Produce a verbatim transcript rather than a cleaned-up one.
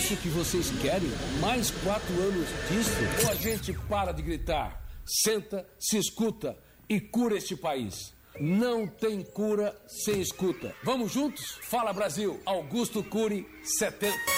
isso que vocês querem? Mais quatro anos disso? Ou a gente para de gritar, senta, se escuta e cura este país? Não tem cura sem escuta. Vamos juntos? Fala Brasil, Augusto Cury setenta.